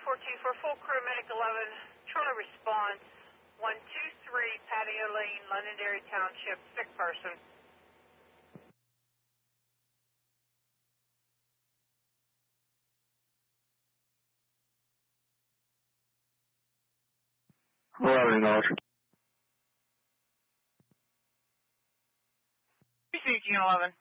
424, full crew, Medic 11, Charlie response, 123, Patio Lane, Londonderry Township, sick person. Speaking 11.